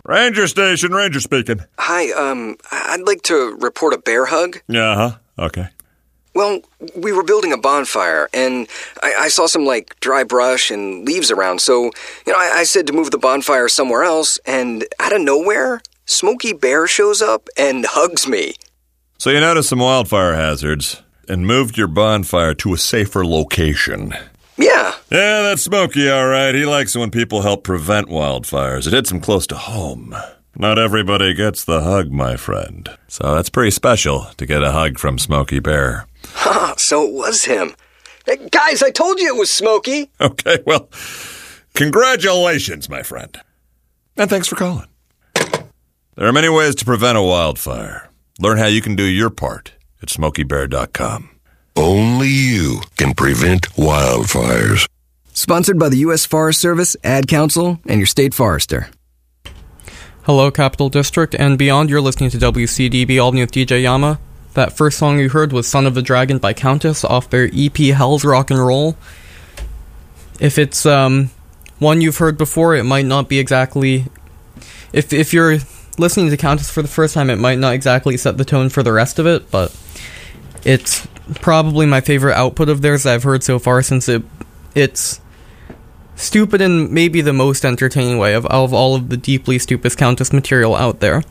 Ranger station, Ranger speaking. Hi, I'd like to report a bear hug. Uh-huh, okay. Well, we were building a bonfire, and I saw some, dry brush and leaves around, so, I said to move the bonfire somewhere else, and out of nowhere, Smokey Bear shows up and hugs me. So you noticed some wildfire hazards and moved your bonfire to a safer location. Yeah. Yeah, that's Smokey, all right. He likes it when people help prevent wildfires. It hits him close to home. Not everybody gets the hug, my friend. So that's pretty special to get a hug from Smokey Bear. So it was him. Hey, guys, I told you it was Smokey. Okay, well, congratulations, my friend. And thanks for calling. There are many ways to prevent a wildfire. Learn how you can do your part at SmokeyBear.com. Only you can prevent wildfires. Sponsored by the U.S. Forest Service, Ad Council, and your state forester. Hello, Capital District and beyond. You're listening to WCDB Albany with DJ Yama. That first song you heard was Son of a Dragon by Countess off their EP Hell's Rock and Roll. If it's one you've heard before, it might not be exactly... If you're listening to Countess for the first time, it might not exactly set the tone for the rest of it, but it's probably my favorite output of theirs I've heard so far, since it's stupid in maybe the most entertaining way of all of the deeply stupid Countess material out there.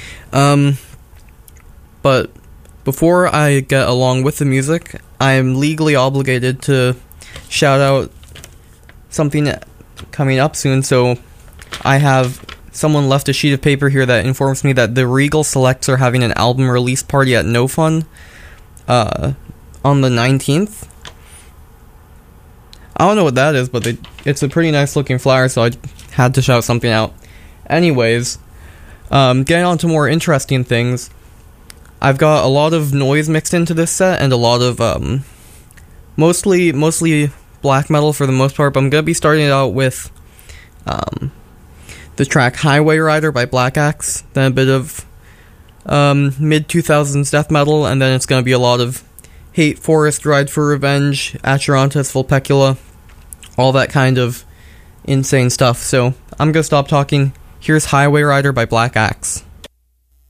But before I get along with the music, I am legally obligated to shout out something coming up soon, so I have someone left a sheet of paper here that informs me that the Regal Selects are having an album release party at No Fun on the 19th. I don't know what that is, but it's a pretty nice looking flyer, so I had to shout something out. Anyways, getting on to more interesting things, I've got a lot of noise mixed into this set, and a lot of mostly black metal for the most part, but I'm going to be starting it out with the track Highway Rider by Black Axe, then a bit of mid-2000s death metal, and then it's going to be a lot of Hate Forest, Ride for Revenge, Acherontas, Vulpecula, all that kind of insane stuff. So I'm going to stop talking. Here's Highway Rider by Black Axe.